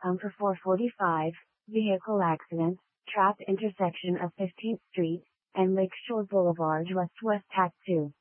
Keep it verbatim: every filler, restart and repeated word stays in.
Um for four forty-five, vehicle accident, trap intersection of fifteenth Street, and Lakeshore Boulevard West West Act two.